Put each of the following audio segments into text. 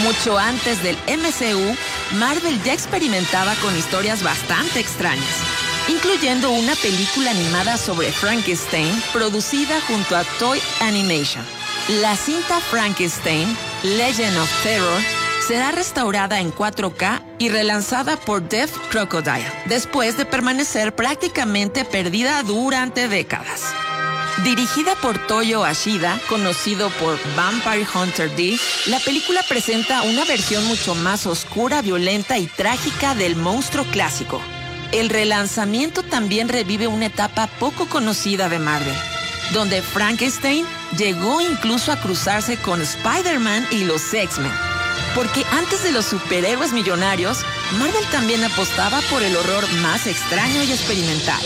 Mucho antes del MCU, Marvel ya experimentaba con historias bastante extrañas, incluyendo una película animada sobre Frankenstein producida junto a Toy Animation. La cinta Frankenstein, Legend of Terror, será restaurada en 4K y relanzada por Death Crocodile, después de permanecer prácticamente perdida durante décadas. Dirigida por Toyo Ashida, conocido por Vampire Hunter D, la película presenta una versión mucho más oscura, violenta y trágica del monstruo clásico. El relanzamiento también revive una etapa poco conocida de Marvel, donde Frankenstein llegó incluso a cruzarse con Spider-Man y los X-Men. Porque antes de los superhéroes millonarios, Marvel también apostaba por el horror más extraño y experimental.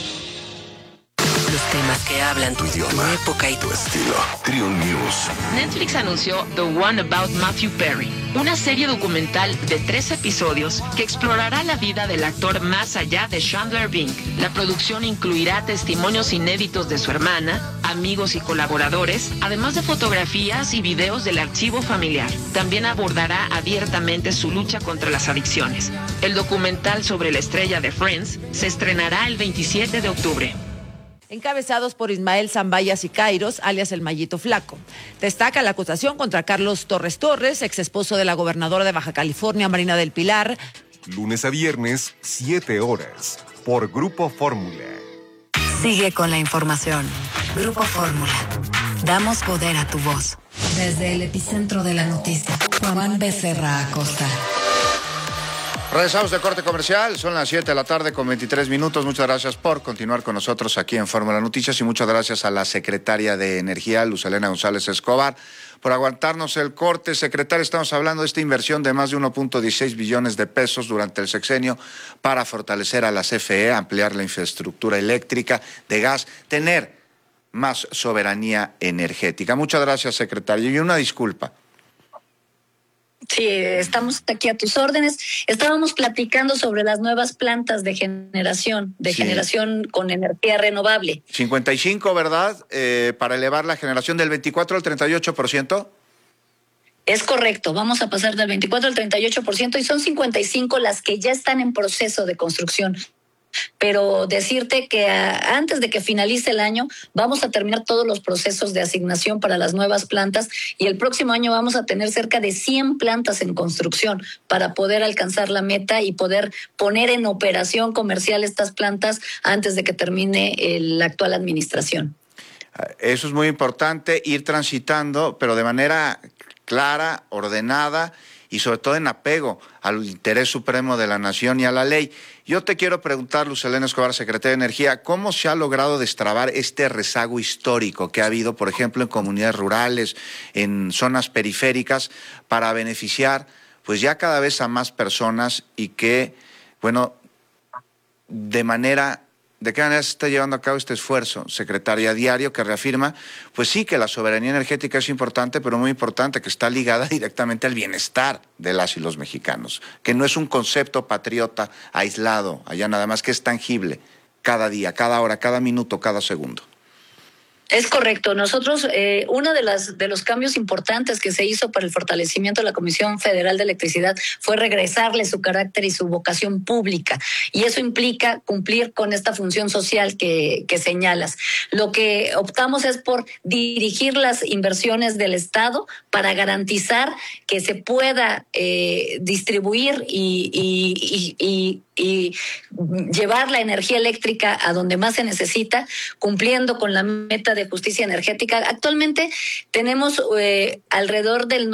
Los temas que hablan tu idioma, tu época y tu estilo. Triun News. Netflix anunció The One About Matthew Perry, una serie documental de 3 episodios que explorará la vida del actor más allá de Chandler Bing. La producción incluirá testimonios inéditos de su hermana, amigos y colaboradores, además de fotografías y videos del archivo familiar. También abordará abiertamente su lucha contra las adicciones. El documental sobre la estrella de Friends se estrenará el 27 de octubre. Encabezados por Ismael Zambaya Sicairos, alias el Mallito Flaco. Destaca la acusación contra Carlos Torres Torres, ex esposo de la gobernadora de Baja California, Marina del Pilar. Lunes a viernes, 7 horas, por Grupo Fórmula. Sigue con la información. Grupo Fórmula. Damos poder a tu voz. Desde el epicentro de la noticia, Juan Becerra Acosta. Regresamos de corte comercial, son las 7 de la tarde con 23 minutos. Muchas gracias por continuar con nosotros aquí en Fórmula Noticias y muchas gracias a la secretaria de Energía, Luz Helena González Escobar, por aguantarnos el corte. Secretaria, estamos hablando de esta inversión de más de 1.16 billones de pesos durante el sexenio para fortalecer a la CFE, ampliar la infraestructura eléctrica, de gas, tener más soberanía energética. Muchas gracias, secretaria, y una disculpa. Sí, estamos aquí a tus órdenes. Estábamos platicando sobre las nuevas plantas de generación, generación con energía renovable. 55, ¿verdad? Para elevar la generación del 24 al 38%. Es correcto, vamos a pasar del 24 al 38% y son 55 las que ya están en proceso de construcción. Pero decirte que antes de que finalice el año vamos a terminar todos los procesos de asignación para las nuevas plantas y el próximo año vamos a tener cerca de 100 plantas en construcción para poder alcanzar la meta y poder poner en operación comercial estas plantas antes de que termine la actual administración. Eso es muy importante, ir transitando, pero de manera clara, ordenada y sobre todo en apego al interés supremo de la nación y a la ley. Yo te quiero preguntar, Luz Helena Escobar, secretaria de Energía, ¿cómo se ha logrado destrabar este rezago histórico que ha habido, por ejemplo, en comunidades rurales, en zonas periféricas, para beneficiar pues ya cada vez a más personas y que, bueno, ¿de qué manera se está llevando a cabo este esfuerzo, secretaria, diario, que reafirma, pues sí, que la soberanía energética es importante, pero muy importante, que está ligada directamente al bienestar de las y los mexicanos, que no es un concepto patriota aislado, allá nada más, que es tangible, cada día, cada hora, cada minuto, cada segundo? Es correcto. Nosotros, uno de los cambios importantes que se hizo para el fortalecimiento de la Comisión Federal de Electricidad fue regresarle su carácter y su vocación pública. Y eso implica cumplir con esta función social que señalas. Lo que optamos es por dirigir las inversiones del Estado para garantizar que se pueda distribuir y llevar la energía eléctrica a donde más se necesita, cumpliendo con la meta de justicia energética. Actualmente tenemos alrededor del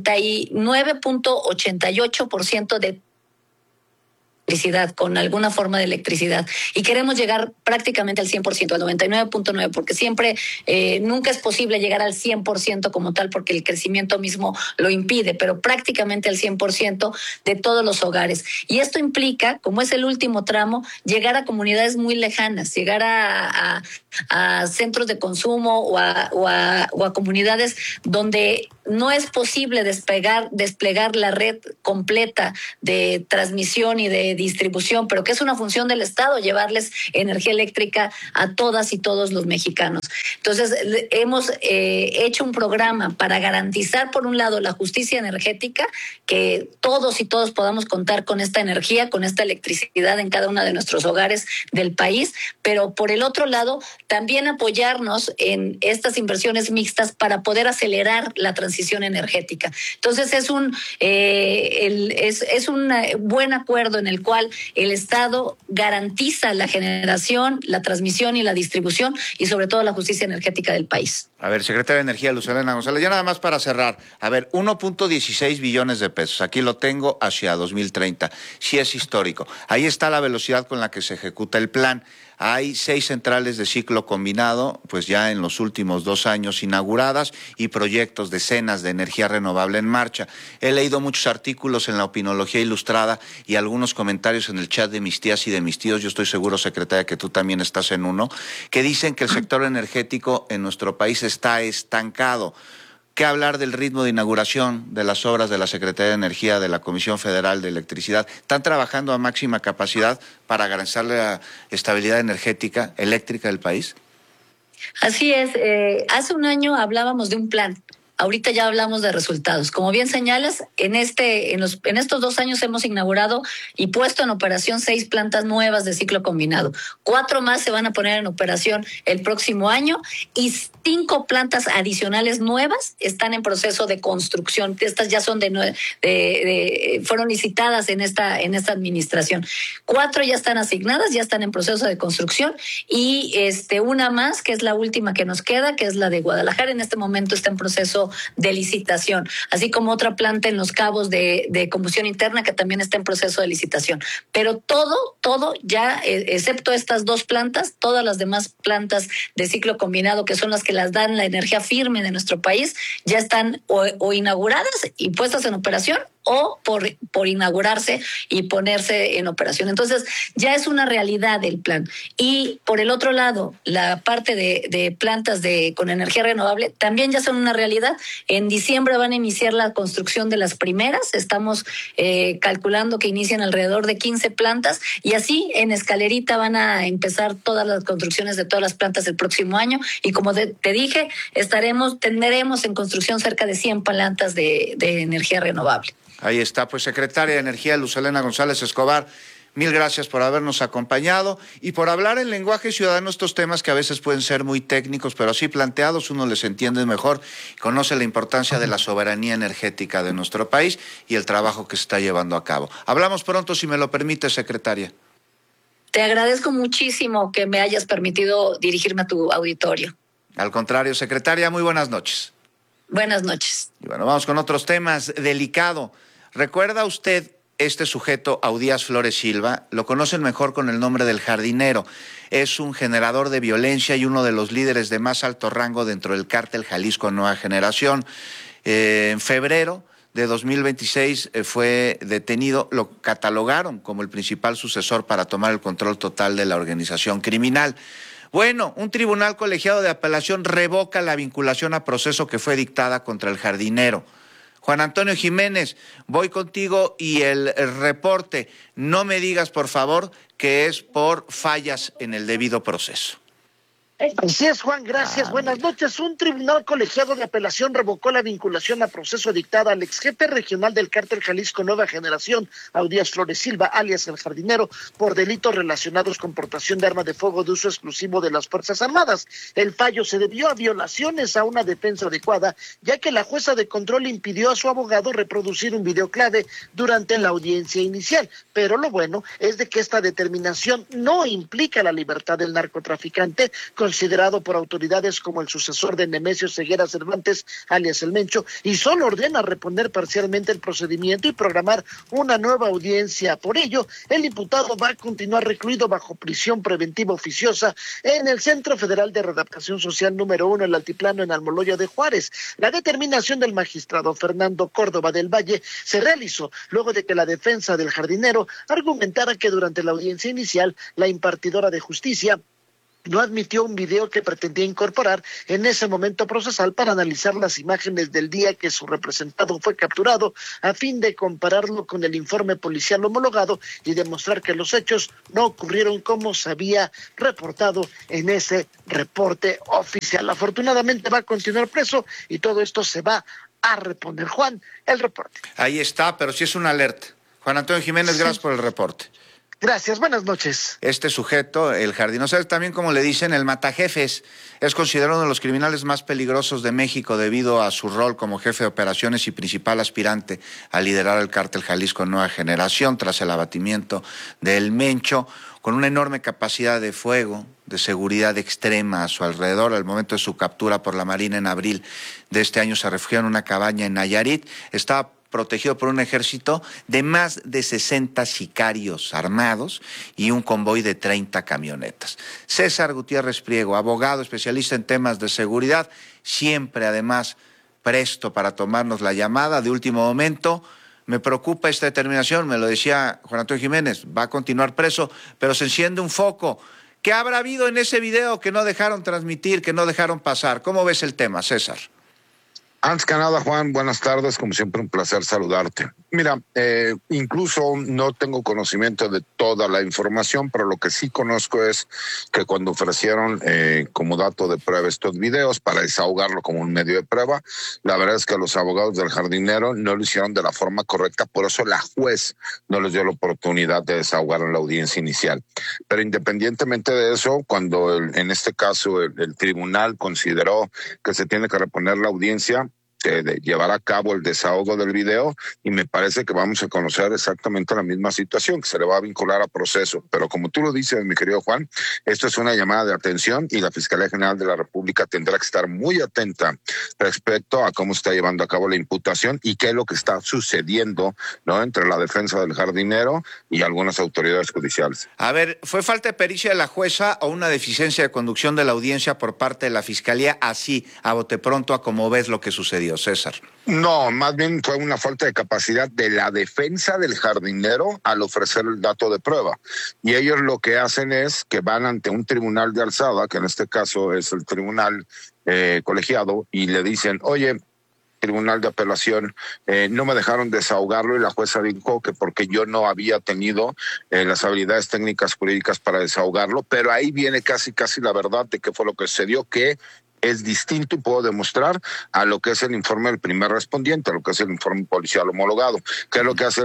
99.88% de electricidad, con alguna forma de electricidad, y queremos llegar prácticamente al 100%, al 99.9%, porque siempre, nunca es posible llegar al 100% como tal, porque el crecimiento mismo lo impide, pero prácticamente al 100% de todos los hogares. Y esto implica, como es el último tramo, llegar a comunidades muy lejanas, llegar a centros de consumo o a comunidades donde no es posible desplegar la red completa de transmisión y de distribución, pero que es una función del Estado llevarles energía eléctrica a todas y todos los mexicanos. Entonces, hemos hecho un programa para garantizar, por un lado, la justicia energética, que todos y todos podamos contar con esta energía, con esta electricidad en cada uno de nuestros hogares del país, pero por el otro lado, también apoyarnos en estas inversiones mixtas para poder acelerar la transición energética. Entonces, es un buen acuerdo en el cual el Estado garantiza la generación, la transmisión y la distribución y sobre todo la justicia energética del país. A ver, secretaria de Energía, Luz Helena González, ya nada más para cerrar. A ver, 1.16 billones de pesos, aquí lo tengo hacia 2030, sí es histórico. Ahí está la velocidad con la que se ejecuta el plan. Hay 6 centrales de ciclo combinado, pues ya en los últimos 2 años inauguradas y proyectos, decenas de energía renovable en marcha. He leído muchos artículos en la Opinología Ilustrada y algunos comentarios en el chat de mis tías y de mis tíos, yo estoy seguro, secretaria, que tú también estás en uno, que dicen que el sector energético en nuestro país está estancado. ¿Qué hablar del ritmo de inauguración de las obras de la Secretaría de Energía, de la Comisión Federal de Electricidad? ¿Están trabajando a máxima capacidad para garantizar la estabilidad energética, eléctrica del país? Así es. Hace un año hablábamos de un plan. Ahorita ya hablamos de resultados. Como bien señalas, en estos 2 años hemos inaugurado y puesto en operación 6 plantas nuevas de ciclo combinado. 4 más se van a poner en operación el próximo año y 5 plantas adicionales nuevas están en proceso de construcción. Estas ya son fueron licitadas en esta administración. 4 ya están asignadas, ya están en proceso de construcción y una más, que es la última que nos queda, que es la de Guadalajara. En este momento está en proceso de licitación, así como otra planta en Los Cabos de combustión interna que también está en proceso de licitación. Pero todo ya, excepto estas 2 plantas, todas las demás plantas de ciclo combinado, que son las que las dan la energía firme de nuestro país, ya están o inauguradas y puestas en operación o por inaugurarse y ponerse en operación. Entonces, ya es una realidad el plan. Y por el otro lado, la parte de plantas con energía renovable también ya son una realidad. En diciembre van a iniciar la construcción de las primeras. Estamos calculando que inician alrededor de 15 plantas y así en escalerita van a empezar todas las construcciones de todas las plantas el próximo año. Y como te dije, tendremos en construcción cerca de 100 plantas de energía renovable. Ahí está, pues secretaria de Energía, Luz Helena González Escobar, mil gracias por habernos acompañado y por hablar en lenguaje ciudadano estos temas que a veces pueden ser muy técnicos, pero así planteados uno les entiende mejor, conoce la importancia de la soberanía energética de nuestro país y el trabajo que se está llevando a cabo. Hablamos pronto, si me lo permite, secretaria. Te agradezco muchísimo que me hayas permitido dirigirme a tu auditorio. Al contrario, secretaria, muy buenas noches. Buenas noches. Y bueno, vamos con otros temas. Delicado. ¿Recuerda usted este sujeto, Audías Flores Silva? Lo conocen mejor con el nombre del Jardinero. Es un generador de violencia y uno de los líderes de más alto rango dentro del cártel Jalisco Nueva Generación. En febrero de 2026 fue detenido, lo catalogaron como el principal sucesor para tomar el control total de la organización criminal. Bueno, un tribunal colegiado de apelación revoca la vinculación a proceso que fue dictada contra el Jardinero. Juan Antonio Jiménez, voy contigo y el reporte. No me digas, por favor, que es por fallas en el debido proceso. Así es, Juan, gracias. Buenas noches. Un tribunal colegiado de apelación revocó la vinculación a proceso dictada al ex jefe regional del cártel Jalisco Nueva Generación, Audías Flores Silva, alias El Jardinero, por delitos relacionados con portación de arma de fuego de uso exclusivo de las Fuerzas Armadas. El fallo se debió a violaciones a una defensa adecuada, ya que la jueza de control impidió a su abogado reproducir un video clave durante la audiencia inicial. Pero lo bueno es de que esta determinación no implica la libertad del narcotraficante, considerado por autoridades como el sucesor de Nemesio Ceguera Cervantes, alias El Mencho, y solo ordena reponer parcialmente el procedimiento y programar una nueva audiencia. Por ello, el imputado va a continuar recluido bajo prisión preventiva oficiosa en el Centro Federal de Readaptación Social número 1, el Altiplano, en Almoloya de Juárez. La determinación del magistrado Fernando Córdoba del Valle se realizó luego de que la defensa del Jardinero argumentara que durante la audiencia inicial, la impartidora de justicia no admitió un video que pretendía incorporar en ese momento procesal para analizar las imágenes del día que su representado fue capturado, a fin de compararlo con el informe policial homologado y demostrar que los hechos no ocurrieron como se había reportado en ese reporte oficial. Afortunadamente va a continuar preso y todo esto se va a reponer. Juan, el reporte. Ahí está, pero sí es una alerta. Juan Antonio Jiménez, gracias por el reporte. Gracias, buenas noches. Este sujeto, el jardinero, también como le dicen, el matajefes, es considerado uno de los criminales más peligrosos de México debido a su rol como jefe de operaciones y principal aspirante a liderar el cártel Jalisco Nueva Generación tras el abatimiento del Mencho, con una enorme capacidad de fuego, de seguridad extrema a su alrededor. Al momento de su captura por la Marina en abril de este año se refugió en una cabaña en Nayarit. Estaba protegido por un ejército de más de 60 sicarios armados y un convoy de 30 camionetas. César Gutiérrez Priego, abogado especialista en temas de seguridad, siempre además presto para tomarnos la llamada de último momento. Me preocupa esta determinación, me lo decía Juan Antonio Jiménez, va a continuar preso, pero se enciende un foco. ¿Qué habrá habido en ese video que no dejaron transmitir, que no dejaron pasar? ¿Cómo ves el tema, César? Antes que nada, Juan, buenas tardes, como siempre un placer saludarte. Mira, incluso no tengo conocimiento de toda la información, pero lo que sí conozco es que cuando ofrecieron como dato de prueba estos videos para desahogarlo como un medio de prueba, la verdad es que los abogados del jardinero no lo hicieron de la forma correcta, por eso la juez no les dio la oportunidad de desahogar en la audiencia inicial. Pero independientemente de eso, cuando en este caso el tribunal consideró que se tiene que reponer la audiencia, de llevar a cabo el desahogo del video, y me parece que vamos a conocer exactamente la misma situación, que se le va a vincular a proceso. Pero como tú lo dices, mi querido Juan, esto es una llamada de atención y la Fiscalía General de la República tendrá que estar muy atenta respecto a cómo está llevando a cabo la imputación y qué es lo que está sucediendo, ¿no?, entre la defensa del jardinero y algunas autoridades judiciales. A ver, ¿fue falta de pericia de la jueza o una deficiencia de conducción de la audiencia por parte de la Fiscalía, así, a bote pronto, a como ves lo que sucedió, César? No, más bien fue una falta de capacidad de la defensa del jardinero al ofrecer el dato de prueba. Y ellos lo que hacen es que van ante un tribunal de alzada, que en este caso es el tribunal colegiado, y le dicen, oye, tribunal de apelación, no me dejaron desahogarlo, y la jueza dijo que porque yo no había tenido las habilidades técnicas jurídicas para desahogarlo, pero ahí viene casi la verdad de qué fue lo que sucedió, que es distinto y puedo demostrar a lo que es el informe del primer respondiente, a lo que es el informe policial homologado. ¿Qué es lo que hace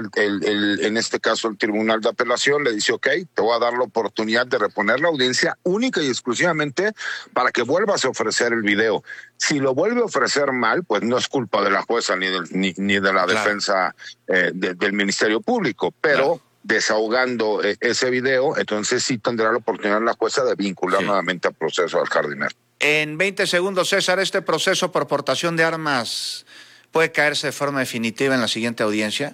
en este caso el tribunal de apelación? Le dice, ok, te voy a dar la oportunidad de reponer la audiencia única y exclusivamente para que vuelvas a ofrecer el video. Si lo vuelve a ofrecer mal, pues no es culpa de la jueza ni de la defensa del Ministerio Público, pero desahogando ese video, entonces sí tendrá la oportunidad la jueza de vincular nuevamente al proceso al jardinero. En 20 segundos, César, ¿este proceso por portación de armas puede caerse de forma definitiva en la siguiente audiencia?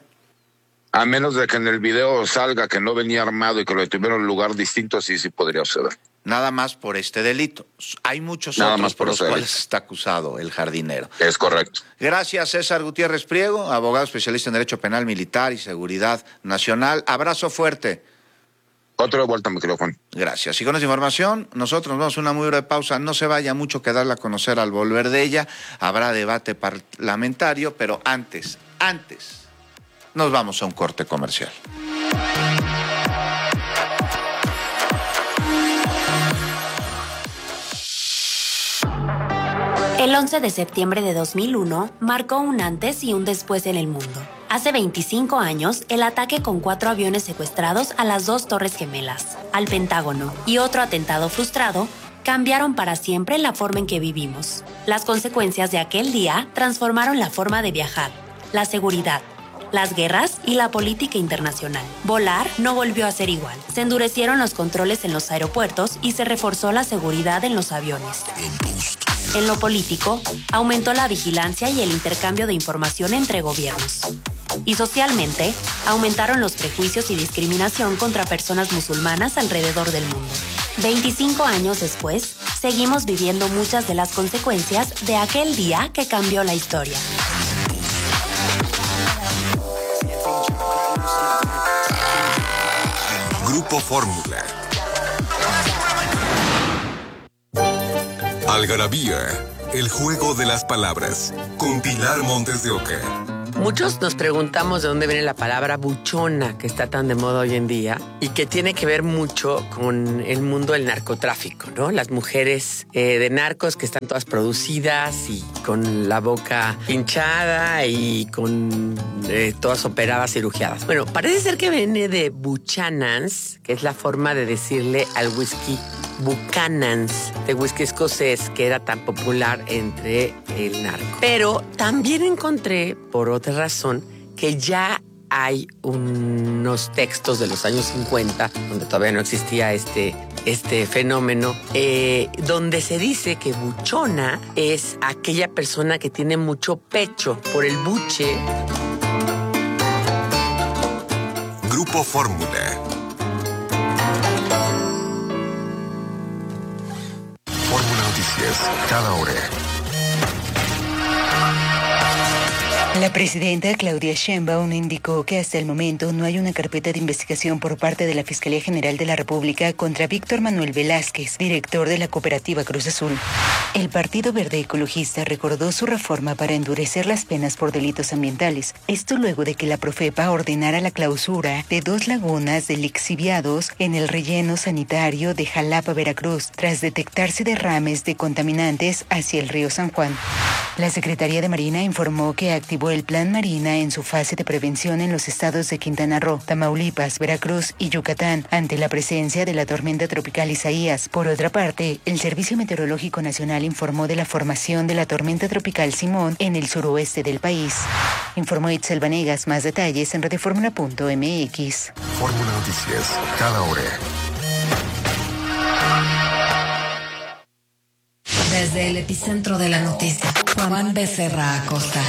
A menos de que en el video salga que no venía armado y que lo detuvieron en un lugar distinto, sí podría suceder. Nada más por este delito. Hay muchos otros por los cuales está acusado el jardinero. Es correcto. Gracias, César Gutiérrez Priego, abogado especialista en Derecho Penal Militar y Seguridad Nacional. Abrazo fuerte. Otro de vuelta, mi querido Juan. Gracias. Y con esa información, nosotros nos vamos a una muy breve pausa. No se vaya mucho que darla a conocer al volver de ella. Habrá debate parlamentario, pero antes, nos vamos a un corte comercial. El 11 de septiembre de 2001 marcó un antes y un después en el mundo. Hace 25 años, el ataque con 4 aviones secuestrados a las 2 Torres Gemelas, al Pentágono y otro atentado frustrado cambiaron para siempre la forma en que vivimos. Las consecuencias de aquel día transformaron la forma de viajar, la seguridad, las guerras y la política internacional. Volar no volvió a ser igual. Se endurecieron los controles en los aeropuertos y se reforzó la seguridad en los aviones. En lo político, aumentó la vigilancia y el intercambio de información entre gobiernos. Y socialmente, aumentaron los prejuicios y discriminación contra personas musulmanas alrededor del mundo. 25 años después, seguimos viviendo muchas de las consecuencias de aquel día que cambió la historia. Grupo Fórmula. Algarabía, el juego de las palabras, con Pilar Montes de Oca. Muchos nos preguntamos de dónde viene la palabra buchona, que está tan de moda hoy en día, y que tiene que ver mucho con el mundo del narcotráfico, ¿no? Las mujeres de narcos que están todas producidas y con la boca hinchada y con todas operadas, cirugiadas. Bueno, parece ser que viene de Buchanans, que es la forma de decirle al whisky Buchanan's, de whisky escocés, que era tan popular entre el narco. Pero también encontré, por otra razón, que ya hay unos textos de los años 50, donde todavía no existía este fenómeno, donde se dice que buchona es aquella persona que tiene mucho pecho por el buche. Grupo Fórmula. Fórmula Noticias, cada hora. La presidenta Claudia Sheinbaum indicó que hasta el momento no hay una carpeta de investigación por parte de la Fiscalía General de la República contra Víctor Manuel Velázquez, director de la cooperativa Cruz Azul. El Partido Verde Ecologista recordó su reforma para endurecer las penas por delitos ambientales. Esto luego de que la Profepa ordenara la clausura de 2 lagunas de lixiviados en el relleno sanitario de Jalapa, Veracruz, tras detectarse derrames de contaminantes hacia el río San Juan. La Secretaría de Marina informó que activó el Plan Marina en su fase de prevención en los estados de Quintana Roo, Tamaulipas, Veracruz y Yucatán ante la presencia de la tormenta tropical Isaías. Por otra parte, el Servicio Meteorológico Nacional informó de la formación de la tormenta tropical Simón en el suroeste del país. Informó Itzel Vanegas. Más detalles en redeformula.mx. Fórmula Noticias, cada hora. Desde el epicentro de la noticia, Juan Becerra Acosta.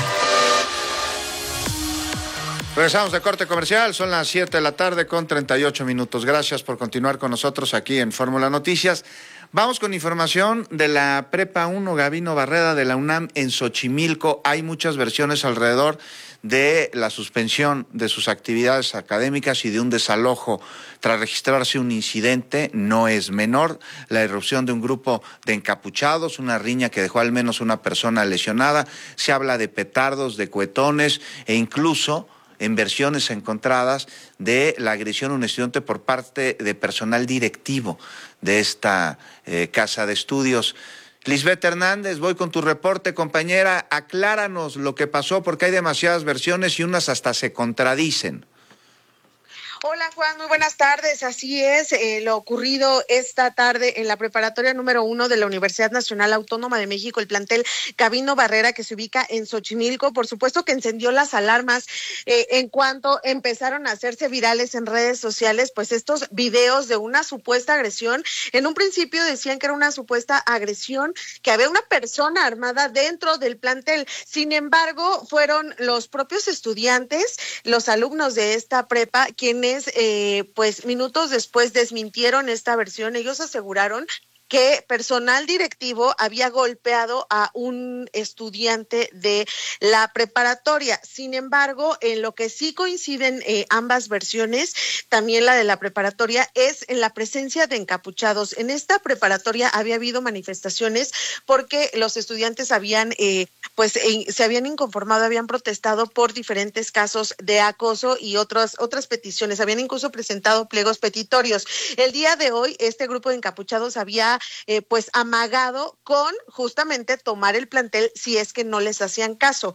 Regresamos de corte comercial, son las 7 de la tarde con 38 minutos. Gracias por continuar con nosotros aquí en Fórmula Noticias. Vamos con información de la Prepa 1 Gavino Barreda de la UNAM en Xochimilco. Hay muchas versiones alrededor de la suspensión de sus actividades académicas y de un desalojo tras registrarse un incidente. No es menor, la irrupción de un grupo de encapuchados, una riña que dejó al menos una persona lesionada. Se habla de petardos, de cohetones e incluso en versiones encontradas de la agresión a un estudiante por parte de personal directivo de esta casa de estudios. Lisbeth Hernández, voy con tu reporte, compañera. Acláranos lo que pasó porque hay demasiadas versiones y unas hasta se contradicen. Hola Juan, muy buenas tardes. Así es, lo ocurrido esta tarde en la preparatoria número 1 de la Universidad Nacional Autónoma de México, el plantel Gavino Barrera, que se ubica en Xochimilco, por supuesto que encendió las alarmas en cuanto empezaron a hacerse virales en redes sociales, pues estos videos de una supuesta agresión. En un principio decían que era una supuesta agresión, que había una persona armada dentro del plantel. Sin embargo, fueron los propios estudiantes, los alumnos de esta prepa, quienes pues minutos después desmintieron esta versión. Ellos aseguraron que personal directivo había golpeado a un estudiante de la preparatoria. Sin embargo, en lo que sí coinciden ambas versiones, también la de la preparatoria, es en la presencia de encapuchados. En esta preparatoria había habido manifestaciones porque los estudiantes habían se habían inconformado, habían protestado por diferentes casos de acoso y otras peticiones. Habían incluso presentado pliegos petitorios. El día de hoy, este grupo de encapuchados había amagado con justamente tomar el plantel si es que no les hacían caso.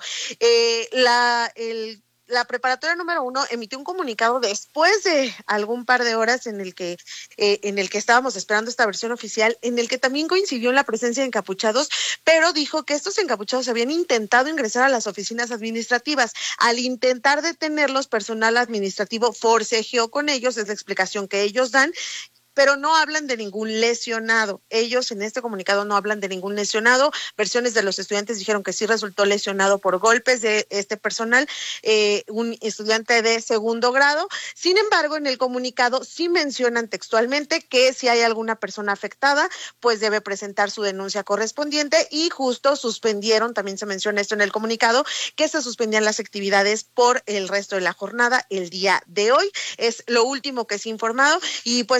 La preparatoria número 1 emitió un comunicado después de algún par de horas en el que estábamos esperando esta versión oficial, en el que también coincidió la presencia de encapuchados, pero dijo que estos encapuchados habían intentado ingresar a las oficinas administrativas. Al intentar detenerlos, personal administrativo forcejeó con ellos, es la explicación que ellos dan, pero no hablan de ningún lesionado. Ellos en este comunicado no hablan de ningún lesionado. Versiones de los estudiantes dijeron que sí resultó lesionado por golpes de este personal, un estudiante de segundo grado. Sin embargo, en el comunicado sí mencionan textualmente que si hay alguna persona afectada, pues debe presentar su denuncia correspondiente, y justo suspendieron, también se menciona esto en el comunicado, que se suspendían las actividades por el resto de la jornada el día de hoy. Es lo último que se ha informado y pues efectivamente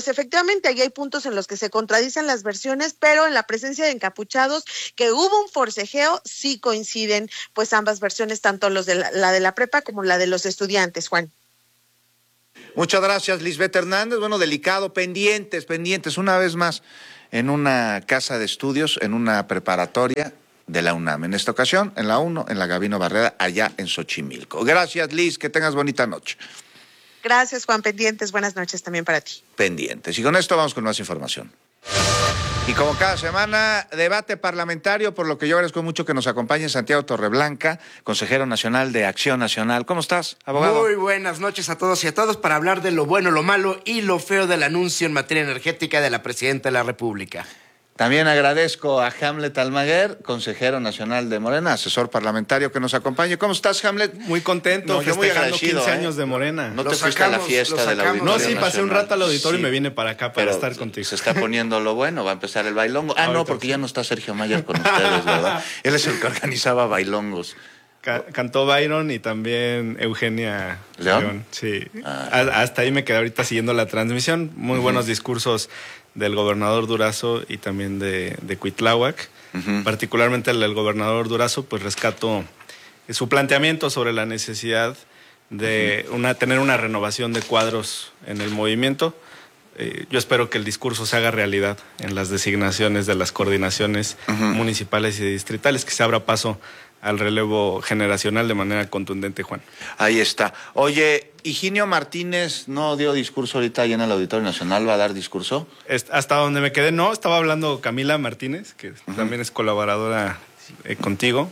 efectivamente, ahí hay puntos en los que se contradicen las versiones, pero en la presencia de encapuchados, que hubo un forcejeo, sí coinciden pues ambas versiones, tanto los de la de la prepa como la de los estudiantes, Juan. Muchas gracias, Lisbeth Hernández. Bueno, delicado, pendientes, una vez más, en una casa de estudios, en una preparatoria de la UNAM. En esta ocasión, en la 1, en la Gabino Barrera, allá en Xochimilco. Gracias, Liz, que tengas bonita noche. Gracias, Juan, pendientes. Buenas noches también para ti. Pendientes. Y con esto vamos con más información. Y como cada semana, debate parlamentario, por lo que yo agradezco mucho que nos acompañe Santiago Torreblanca, consejero nacional de Acción Nacional. ¿Cómo estás, abogado? Muy buenas noches a todos y a todas para hablar de lo bueno, lo malo y lo feo del anuncio en materia energética de la Presidenta de la República. También agradezco a Hamlet Almaguer, consejero nacional de Morena, asesor parlamentario que nos acompañe. ¿Cómo estás, Hamlet? Muy contento, festejando 15 años de Morena. No te fuiste a la fiesta del Auditorio No, sí, pasé un rato al auditorio sí, y me vine para acá para estar contigo. Se está poniendo lo bueno, va a empezar el bailongo. Ah, no, porque ya no está Sergio Mayer con ustedes, ¿verdad? Él es el que organizaba bailongos. Cantó Byron y también Eugenia León. Sí. Hasta ahí me quedé ahorita siguiendo la transmisión. Muy buenos discursos del gobernador Durazo y también de Cuitláhuac. Particularmente el del gobernador Durazo, pues rescato su planteamiento sobre la necesidad de tener una renovación de cuadros en el movimiento. Yo espero que el discurso se haga realidad en las designaciones de las coordinaciones municipales y distritales, que se abra paso al relevo generacional de manera contundente, Juan. Ahí está. Oye, Higinio Martínez no dio discurso ahorita allá en el Auditorio Nacional, ¿va a dar discurso? Hasta donde me quedé, no. Estaba hablando Camila Martínez, que también es colaboradora contigo.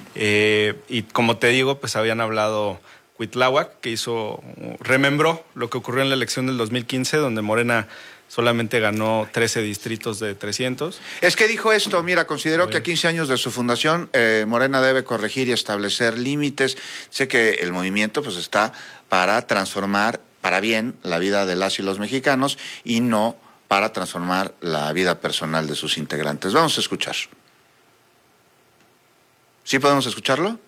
Y como te digo, pues habían hablado Cuitláhuac, que remembró lo que ocurrió en la elección del 2015, donde Morena solamente ganó 13 distritos de 300. Es que dijo esto, mira, consideró que a 15 años de su fundación, Morena debe corregir y establecer límites. Sé que el movimiento pues está para transformar para bien la vida de las y los mexicanos y no para transformar la vida personal de sus integrantes. Vamos a escuchar. ¿Sí podemos escucharlo?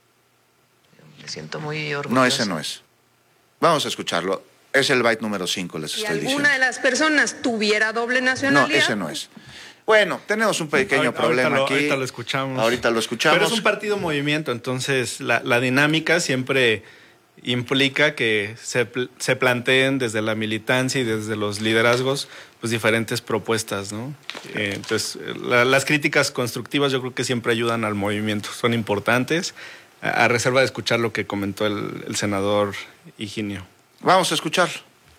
Me siento muy orgulloso. No, ese no es. Vamos a escucharlo. Es el byte número 5, les estoy diciendo. Si alguna de las personas tuviera doble nacionalidad... No, ese no es. Bueno, tenemos un pequeño problema aquí. Ahorita lo escuchamos. Ahorita lo escuchamos. Pero es un partido movimiento, entonces la dinámica siempre implica que se planteen desde la militancia y desde los liderazgos pues diferentes propuestas, ¿no? Entonces, las críticas constructivas yo creo que siempre ayudan al movimiento, son importantes, a reserva de escuchar lo que comentó el senador Higinio. Vamos a escucharlo.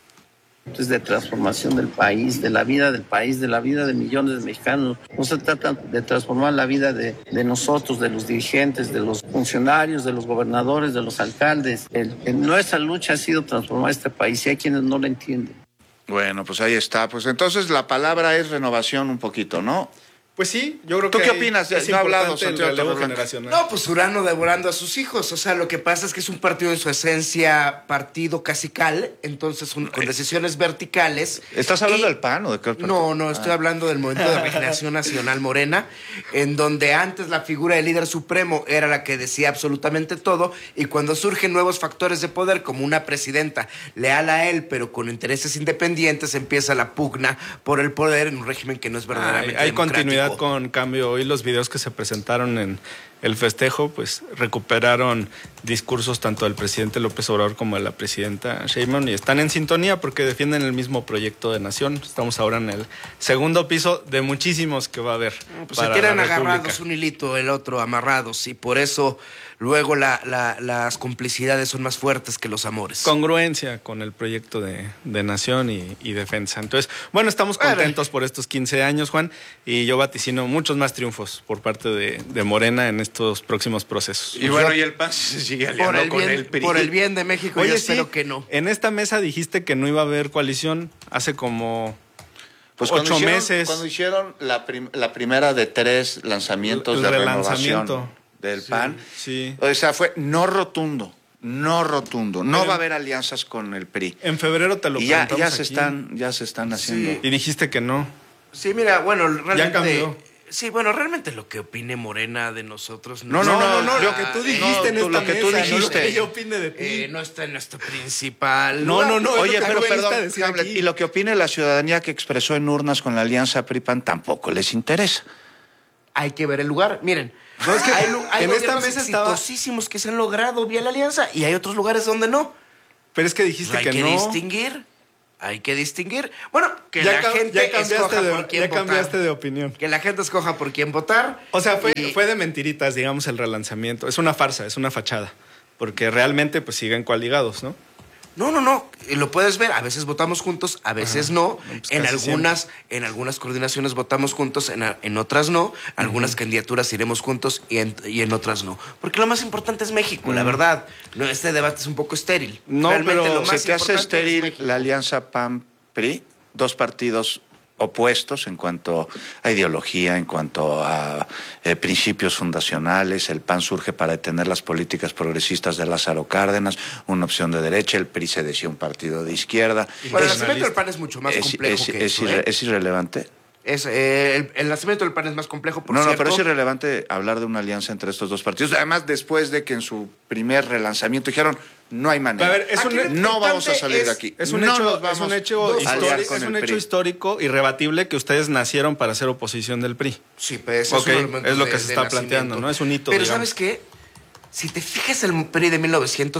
De transformación del país, de la vida del país, de la vida de millones de mexicanos. No se trata de transformar la vida de nosotros, de los dirigentes, de los funcionarios, de los gobernadores, de los alcaldes. Nuestra lucha ha sido transformar este país y hay quienes no lo entienden. Bueno, pues ahí está. Pues entonces la palabra es renovación un poquito, ¿no? Pues sí, yo creo que... ¿Tú qué opinas? No ha hablado Santiago Torreblanca. No, pues Urano devorando a sus hijos. O sea, lo que pasa es que es un partido en su esencia partido cacical, entonces con decisiones verticales. ¿Estás hablando del PAN o de qué? No, estoy hablando del Movimiento de Regeneración Nacional Morena, en donde antes la figura del líder supremo era la que decía absolutamente todo, y cuando surgen nuevos factores de poder, como una presidenta leal a él, pero con intereses independientes, empieza la pugna por el poder en un régimen que no es verdaderamente hay democrático. Continuidad con cambio. Hoy los videos que se presentaron en el festejo, pues recuperaron discursos tanto del presidente López Obrador como de la presidenta Sheinbaum y están en sintonía porque defienden el mismo proyecto de nación. Estamos ahora en el segundo piso de muchísimos que va a haber. Pues se quieren agarrados un hilito, el otro amarrados, y por eso luego las complicidades son más fuertes que los amores. Congruencia con el proyecto de nación y defensa. Entonces, bueno, estamos contentos por estos 15 años, Juan, y yo vaticino muchos más triunfos por parte de Morena en estos próximos procesos. Y bueno, y el PAN se sigue aliando con el PRI. Por el bien de México, yo espero que no. En esta mesa dijiste que no iba a haber coalición hace como... Pues 8 meses. Cuando hicieron la primera de 3 lanzamientos de renovación del PAN, sí. O sea, fue no rotundo. No va a haber alianzas con el PRI. En febrero te lo preguntamos ya se están haciendo. Sí. Y dijiste que no. Sí, mira, bueno, realmente... Ya cambió. Sí, bueno, realmente lo que opine Morena de nosotros No, lo que tú dijiste en esta lo que tú dijiste. no lo que yo opine de ti. No está en nuestro principal. No. Oye, pero perdón, Hamlet, y lo que opine la ciudadanía que expresó en urnas con la alianza PRI-PAN tampoco les interesa. Hay que ver el lugar. Miren, No, es que hay en esta gobiernos mesa estaba... exitosísimos que se han logrado vía la alianza y hay otros lugares donde no. Pero es que dijiste hay que no. Hay que distinguir. Bueno, que la gente escoja por quién votar. Cambiaste de opinión. Que la gente escoja por quién votar. O sea, fue de mentiritas, digamos, el relanzamiento. Es una farsa, es una fachada. Porque realmente, pues, siguen coaligados, ¿no? No. Lo puedes ver. A veces votamos juntos, a veces no. Pues En algunas coordinaciones votamos juntos, en otras no. Algunas candidaturas iremos juntos y en otras no. Porque lo más importante es México, la verdad. No, este debate es un poco estéril. No, realmente pero lo más se te hace importante es estéril México. la alianza PAN-PRI, dos partidos opuestos en cuanto a ideología, en cuanto a principios fundacionales. El PAN surge para detener las políticas progresistas de Lázaro Cárdenas, una opción de derecha. El PRI se decía un partido de izquierda. Bueno, el nacimiento del PAN es mucho más complejo que eso. ¿Es irrelevante? El nacimiento del PAN es más complejo, por No, cierto. pero es irrelevante hablar de una alianza entre estos dos partidos. Además, después de que en su primer relanzamiento dijeron, no hay manera. A ver, no vamos a salir de aquí. Es un hecho histórico irrebatible que ustedes nacieron para ser oposición del PRI. Sí, pues es lo que se está planteando, ¿no? Es un hito. Pero digamos. ¿sabes qué? Si te fijas el PRI de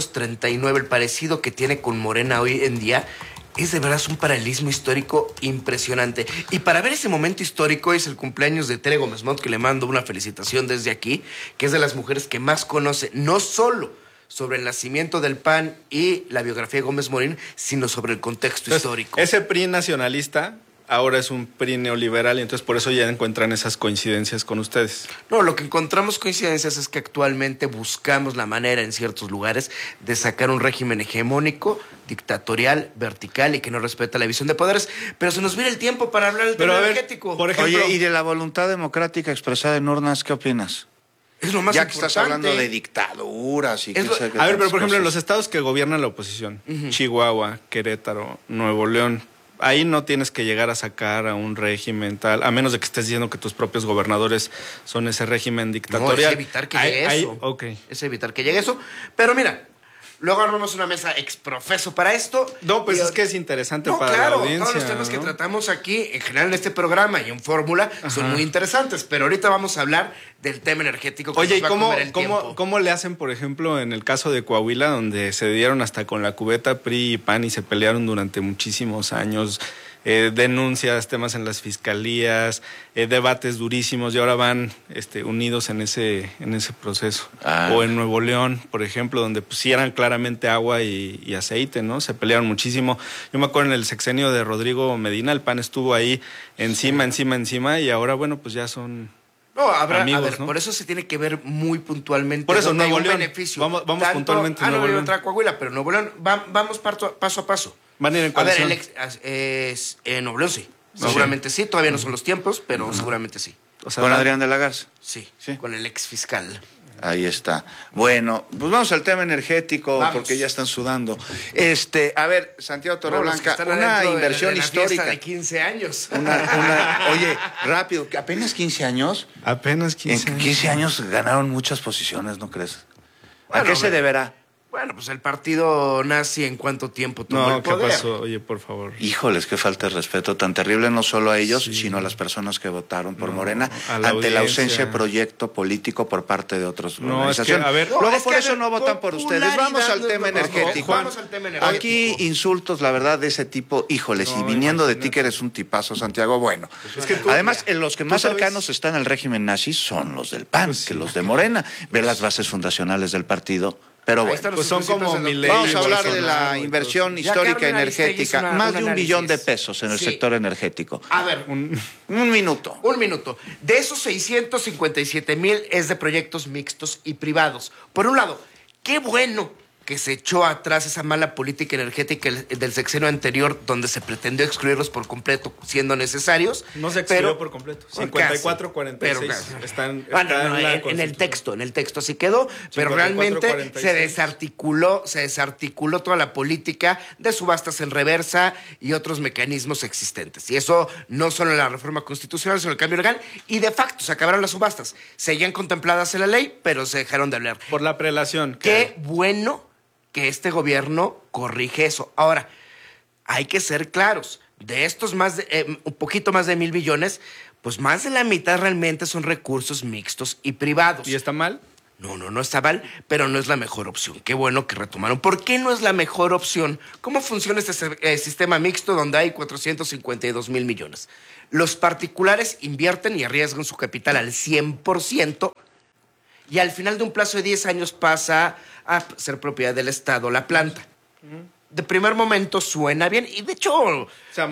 1939, el parecido que tiene con Morena hoy en día, es de verdad un paralelismo histórico impresionante. Y para ver ese momento histórico es el cumpleaños de Tere Gómez Montt, que le mando una felicitación desde aquí, que es de las mujeres que más conoce, no solo sobre el nacimiento del PAN y la biografía de Gómez Morín, sino sobre el contexto histórico. Ese PRI nacionalista ahora es un PRI neoliberal y entonces por eso ya encuentran esas coincidencias con ustedes. No, lo que encontramos coincidencias es que actualmente buscamos la manera en ciertos lugares de sacar un régimen hegemónico, dictatorial, vertical y que no respeta la división de poderes. Pero se nos viene el tiempo para hablar del tema energético. Por ejemplo, oye, y de la voluntad democrática expresada en urnas, ¿qué opinas? Es lo más ya importante. que estás hablando de dictaduras y A ver, pero por ejemplo, en los estados que gobiernan la oposición, Chihuahua, Querétaro, Nuevo León, ahí no tienes que llegar a sacar a un régimen tal, a menos de que estés diciendo que tus propios gobernadores son ese régimen dictatorial. No, es evitar que llegue eso. Es evitar que llegue eso. Pero mira, luego armamos una mesa exprofeso para esto. No, pues es que es interesante para la audiencia. Todos los temas que tratamos aquí, en general en este programa y en Fórmula, son muy interesantes. Pero ahorita vamos a hablar del tema energético que Oye, nos va a comer el tiempo. ¿cómo le hacen, por ejemplo, en el caso de Coahuila, donde se dieron hasta con la cubeta PRI y PAN y se pelearon durante muchísimos años? Denuncias, temas en las fiscalías, debates durísimos y ahora van unidos en ese proceso. O en Nuevo León, por ejemplo, donde pues sí eran claramente agua y aceite, ¿no? Se pelearon muchísimo. Yo me acuerdo en el sexenio de Rodrigo Medina, el PAN estuvo ahí encima y ahora, bueno, pues ya son... No, habrá, amigos, a ver, ¿no? Por eso se tiene que ver muy puntualmente. Por eso, Nuevo León. Beneficio. Vamos puntualmente a Nuevo León. No, Coahuila, pero Nuevo León, vamos paso a paso. Van a ir en coalición. A ver, en Nuevo León sí. Seguramente sí. Todavía no son los tiempos, pero seguramente sí. O sea, ¿con Adrián de la Garza? Sí, con el ex fiscal. Ahí está. Bueno, pues vamos al tema energético, porque ya están sudando. A ver, Santiago Torreblanca, una inversión histórica. De 15 años. Oye, rápido, ¿apenas 15 años? Apenas 15 años. En 15 años ganaron muchas posiciones, ¿no crees? ¿A qué se deberá? Bueno, pues el partido nazi en cuánto tiempo tomó el poder. ¿Qué pasó? Oye, por favor. Híjoles, qué falta de respeto tan terrible, no solo a ellos, sino a las personas que votaron por Morena, ante la ausencia de proyecto político por parte de otras organizaciones. Luego por eso no votan por ustedes. Vamos al tema energético. Aquí insultos, la verdad, de ese tipo, híjoles, y viniendo de ti que eres un tipazo, Santiago, bueno. Además, los que más cercanos están al régimen nazi son los del PAN, que los de Morena. Ver las bases fundacionales del partido. Pero bueno, pues son como vamos a hablar de la inversión histórica energética. Más de $1 billón en el sector energético. A ver, un minuto. Un minuto. De esos 657,000 es de proyectos mixtos y privados. Por un lado, qué bueno que se echó atrás esa mala política energética del sexenio anterior, donde se pretendió excluirlos por completo, siendo necesarios. No se excluyó por completo. 54-46 están en el texto así quedó, pero realmente se desarticuló toda la política de subastas en reversa y otros mecanismos existentes. Y eso no solo en la reforma constitucional, sino en el cambio legal, y de facto se acabaron las subastas. Seguían contempladas en la ley, pero se dejaron de hablar. Por la prelación. Qué bueno que este gobierno corrige eso. Ahora, hay que ser claros. De estos un poquito más de 1,000 billones, pues más de la mitad realmente son recursos mixtos y privados. ¿Y está mal? No está mal, pero no es la mejor opción. Qué bueno que retomaron. ¿Por qué no es la mejor opción? ¿Cómo funciona este sistema mixto donde hay 452,000 millones? Los particulares invierten y arriesgan su capital al 100%, y al final de un plazo de 10 años pasa a ser propiedad del Estado la planta. De primer momento suena bien y de hecho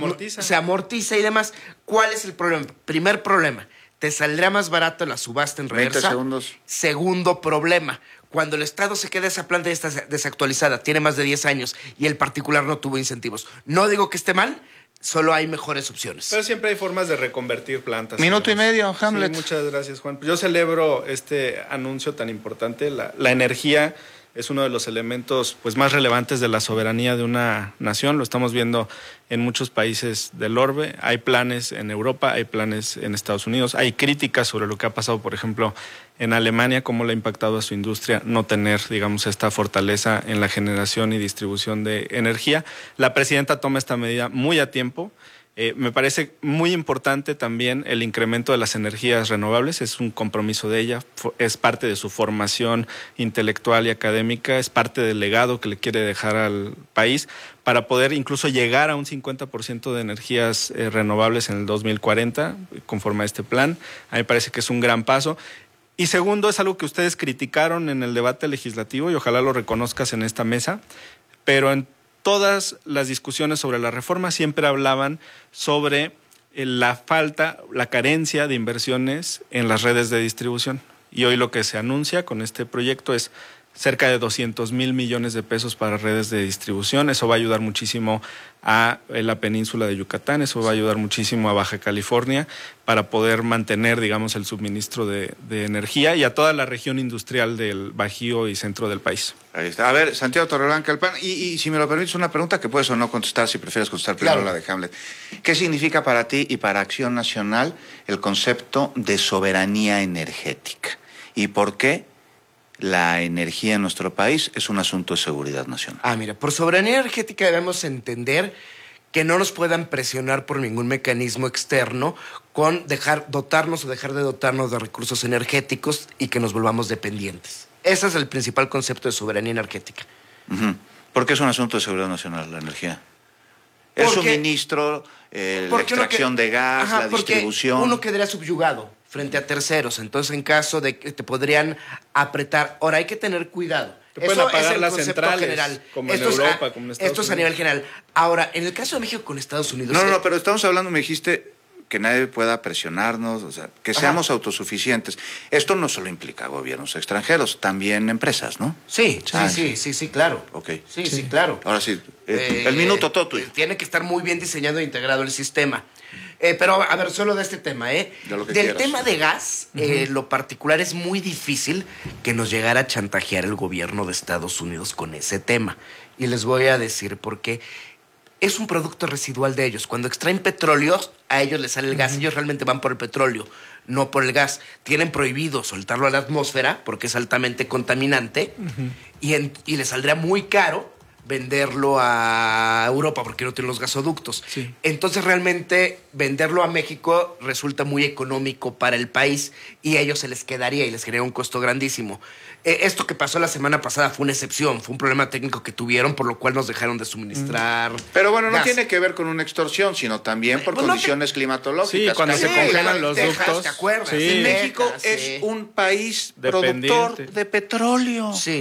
se amortiza y demás. ¿Cuál es el problema? Primer problema, te saldrá más barato la subasta en reversa. 20 segundos. Segundo problema, cuando el Estado se queda esa planta y está desactualizada, tiene más de 10 años y el particular no tuvo incentivos. No digo que esté mal, solo hay mejores opciones. Pero siempre hay formas de reconvertir plantas. Minuto y medio, Hamlet. Sí, muchas gracias, Juan. Yo celebro este anuncio tan importante. La energía es uno de los elementos pues, más relevantes de la soberanía de una nación. Lo estamos viendo en muchos países del orbe. Hay planes en Europa, hay planes en Estados Unidos. Hay críticas sobre lo que ha pasado, por ejemplo, en Alemania, cómo le ha impactado a su industria no tener, digamos, esta fortaleza en la generación y distribución de energía. La presidenta toma esta medida muy a tiempo. Me parece muy importante también el incremento de las energías renovables, es un compromiso de ella, es parte de su formación intelectual y académica, es parte del legado que le quiere dejar al país para poder incluso llegar a un 50% de energías renovables en el 2040, conforme a este plan. A mí me parece que es un gran paso. Y segundo, es algo que ustedes criticaron en el debate legislativo y ojalá lo reconozcas en esta mesa, pero en todas las discusiones sobre la reforma siempre hablaban sobre la falta, la carencia de inversiones en las redes de distribución. Y hoy lo que se anuncia con este proyecto es cerca de 200,000 millones de pesos para redes de distribución. Eso va a ayudar muchísimo a la península de Yucatán, eso va a ayudar muchísimo a Baja California para poder mantener, digamos, el suministro de energía y a toda la región industrial del Bajío y centro del país. Ahí está. A ver, Santiago Torreblanca, el PAN, y si me lo permites una pregunta que puedes o no contestar, si prefieres contestar primero la de Hamlet. ¿Qué significa para ti y para Acción Nacional el concepto de soberanía energética? ¿Y por qué la energía en nuestro país es un asunto de seguridad nacional? Mira, por soberanía energética debemos entender que no nos puedan presionar por ningún mecanismo externo con dotarnos o dejar de dotarnos de recursos energéticos y que nos volvamos dependientes. Ese es el principal concepto de soberanía energética. ¿Por qué es un asunto de seguridad nacional la energía? El suministro, la extracción de gas, la distribución. Uno quedaría subyugado frente a terceros, entonces en caso de que te podrían apretar. Ahora hay que tener cuidado. Te pueden apagar las centrales, general. Como en Europa, como en Estados Unidos. Esto es a nivel general. Ahora, en el caso de México con Estados Unidos... No, pero estamos hablando, me dijiste, que nadie pueda presionarnos, o sea, que seamos autosuficientes. Esto no solo implica gobiernos extranjeros, también empresas, ¿no? Sí, claro. Ok. Sí, claro. Ahora sí, el minuto todo tuyo. Tiene que estar muy bien diseñado e integrado el sistema. Pero, a ver, solo de este tema, Del tema de gas, lo particular es muy difícil que nos llegara a chantajear el gobierno de Estados Unidos con ese tema. Y les voy a decir por qué. Es un producto residual de ellos. Cuando extraen petróleo, a ellos les sale el gas. Ellos realmente van por el petróleo, no por el gas. Tienen prohibido soltarlo a la atmósfera porque es altamente contaminante y les saldría muy caro venderlo a Europa porque no tienen los gasoductos. Sí. Entonces realmente venderlo a México resulta muy económico para el país y a ellos se les quedaría y les genera un costo grandísimo. Esto que pasó la semana pasada fue una excepción, fue un problema técnico que tuvieron por lo cual nos dejaron de suministrar Pero bueno, no gas. Tiene que ver con una extorsión, sino también por condiciones climatológicas. Sí, cuando se congelan los ductos. ¿Te acuerdas? Sí. México es un país productor de petróleo. Sí.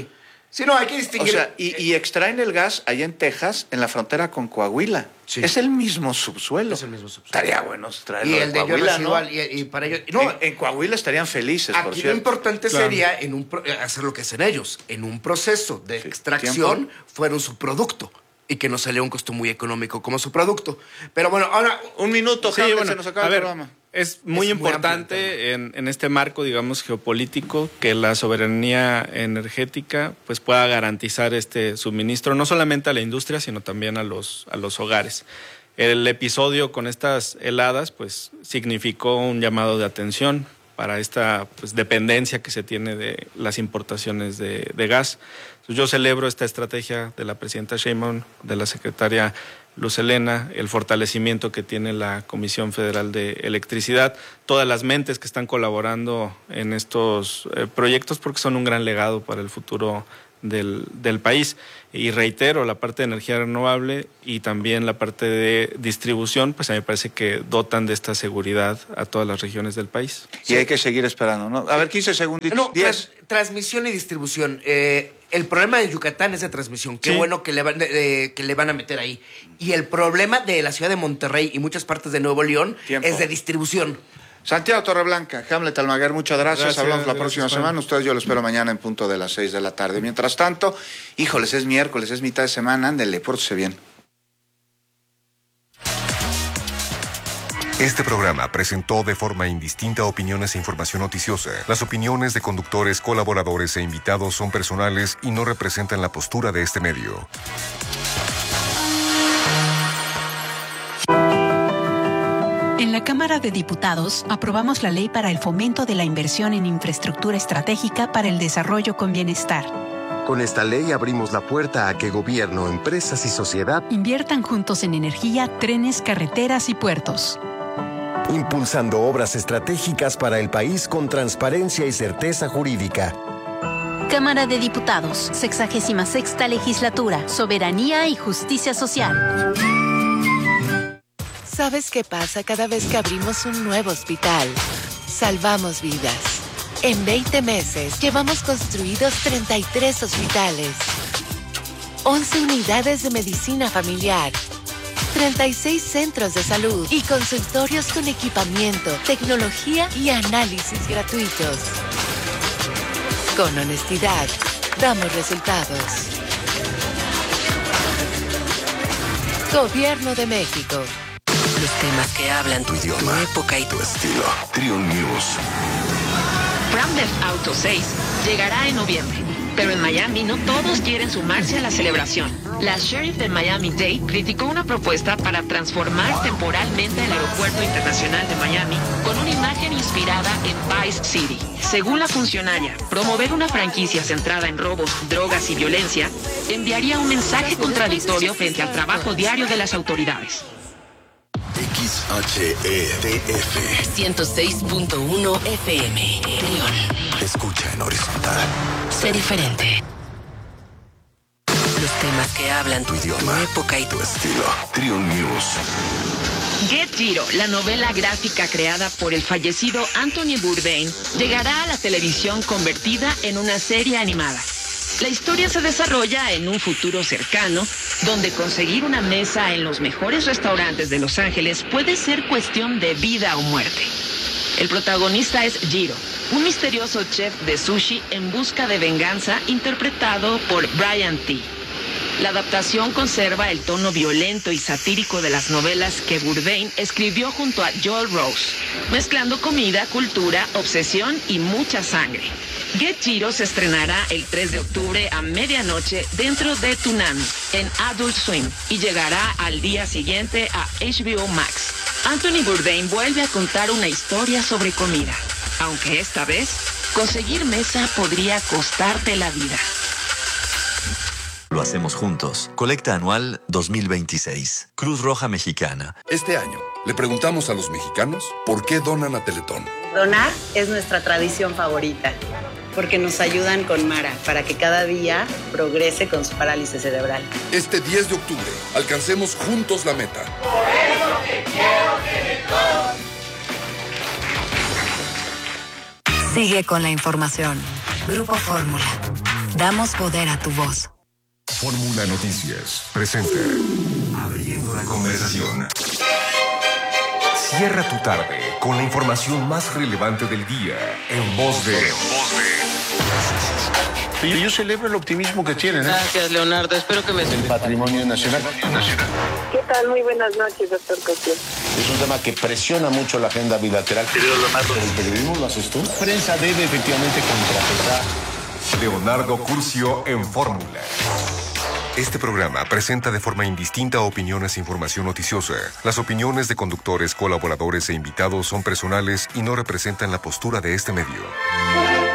Sí, no, hay que distinguir. O sea, y extraen el gas allá en Texas, en la frontera con Coahuila. Sí. Es el mismo subsuelo. Es el mismo subsuelo. Estaría bueno traerlo y el de Coahuila, ¿no? Y para ellos... No, en Coahuila estarían felices, por aquí cierto. Lo importante sería hacer lo que hacen ellos. En un proceso de extracción fueron su producto. Y que nos salió un costo muy económico como su producto. Pero bueno, ahora... Un minuto, sí, se nos acaba el programa. Es muy importante en este marco, digamos, geopolítico, que la soberanía energética pues pueda garantizar este suministro, no solamente a la industria, sino también a los hogares. El episodio con estas heladas pues significó un llamado de atención para esta pues, dependencia que se tiene de las importaciones de gas. Yo celebro esta estrategia de la presidenta Sheinbaum, de la secretaria Luz Helena, el fortalecimiento que tiene la Comisión Federal de Electricidad, todas las mentes que están colaborando en estos proyectos porque son un gran legado para el futuro del país. Y reitero, la parte de energía renovable y también la parte de distribución, pues a mí me parece que dotan de esta seguridad a todas las regiones del país. Y hay que seguir esperando, ¿no? A ver, 15 segunditos. No, 10. Transmisión y distribución. El problema de Yucatán es de transmisión. Qué bueno que le van a meter ahí. Y el problema de la ciudad de Monterrey y muchas partes de Nuevo León es de distribución. Santiago Torreblanca, Hamlet Almaguer, muchas gracias. Hablamos la próxima semana. Ustedes yo lo espero mañana en punto de las 6 de la tarde. Mientras tanto, híjoles, es miércoles, es mitad de semana. Ándele, pórtese bien. Este programa presentó de forma indistinta opiniones e información noticiosa. Las opiniones de conductores, colaboradores e invitados son personales y no representan la postura de este medio. En la Cámara de Diputados aprobamos la ley para el fomento de la inversión en infraestructura estratégica para el desarrollo con bienestar. Con esta ley abrimos la puerta a que gobierno, empresas y sociedad inviertan juntos en energía, trenes, carreteras y puertos. Impulsando obras estratégicas para el país con transparencia y certeza jurídica. Cámara de Diputados, 66ª Legislatura, Soberanía y Justicia Social. ¿Sabes qué pasa cada vez que abrimos un nuevo hospital? Salvamos vidas. En 20 meses llevamos construidos 33 hospitales, 11 unidades de medicina familiar, 36 centros de salud y consultorios con equipamiento, tecnología y análisis gratuitos. Con honestidad, damos resultados. Gobierno de México. Los temas que hablan tu idioma, tu época y tu estilo. Trio News. Grand Theft Auto 6 llegará en noviembre, pero en Miami no todos quieren sumarse a la celebración. La sheriff de Miami-Dade criticó una propuesta para transformar temporalmente el aeropuerto internacional de Miami con una imagen inspirada en Vice City. Según la funcionaria, promover una franquicia centrada en robos, drogas y violencia enviaría un mensaje contradictorio frente al trabajo diario de las autoridades. XHEDF 106.1 FM León. Escucha en horizontal. Sé diferente. Los temas que hablan tu idioma, tu época y tu estilo. Trio News. Get Giro, la novela gráfica creada por el fallecido Anthony Bourdain, llegará a la televisión convertida en una serie animada. La historia se desarrolla en un futuro cercano, donde conseguir una mesa en los mejores restaurantes de Los Ángeles puede ser cuestión de vida o muerte. El protagonista es Jiro, un misterioso chef de sushi en busca de venganza interpretado por Brian T. La adaptación conserva el tono violento y satírico de las novelas que Bourdain escribió junto a Joel Rose, mezclando comida, cultura, obsesión y mucha sangre. Get Giro se estrenará el 3 de octubre a medianoche dentro de Toonami en Adult Swim y llegará al día siguiente a HBO Max. Anthony Bourdain vuelve a contar una historia sobre comida, aunque esta vez conseguir mesa podría costarte la vida. Lo hacemos juntos. Colecta anual 2026. Cruz Roja Mexicana. Este año le preguntamos a los mexicanos por qué donan a Teletón. Donar es nuestra tradición favorita, porque nos ayudan con Mara para que cada día progrese con su parálisis cerebral. Este 10 de octubre, alcancemos juntos la meta. Por eso te quiero Teletón. Sigue con la información. Grupo Fórmula. Damos poder a tu voz. Fórmula Noticias presenta Abriendo la conversación. Cierra tu tarde con la información más relevante del día en voz de... Yo celebro el optimismo que tienen. Gracias, Leonardo. Espero que me... El patrimonio nacional. ¿Qué tal? Muy buenas noches, doctor Cosío. Es un tema que presiona mucho la agenda bilateral. Querido Leonardo. ¿El periodismo lo haces tú? La prensa debe efectivamente contrapesar. Leonardo Curcio en Fórmula. Este programa presenta de forma indistinta opiniones e información noticiosa. Las opiniones de conductores, colaboradores e invitados son personales y no representan la postura de este medio.